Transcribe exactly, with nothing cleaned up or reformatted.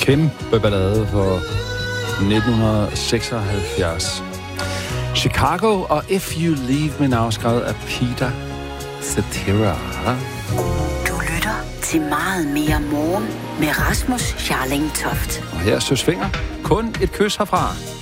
kæmpe ballade for nitten seksoghalvfjerds. Chicago og If You Leave Me Now, skrevet af Peter Cetera. Du lytter til Meget Mere Morgen med Rasmus Scharling Toft. Og her er Søs Fenger. Kun et kys herfra.